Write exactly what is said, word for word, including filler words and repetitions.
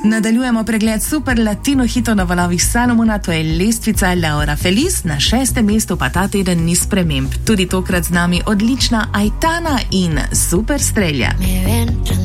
Nadaljujemo pregled super latino hitov na valovih Salomona, to je lestvica Laura Feliz, na šestem mestu pa ta teden ni sprememb. Tudi tokrat z nami odlična Aitana in super strelja.